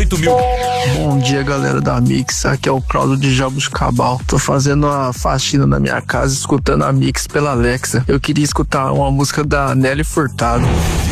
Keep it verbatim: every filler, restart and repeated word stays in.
oito mil. Bom dia, galera da Mix. Aqui é o Claudio de Jogos Cabal. Tô fazendo uma faxina na minha casa, escutando a Mix pela Alexa. Eu queria escutar uma música da Nelly Furtado.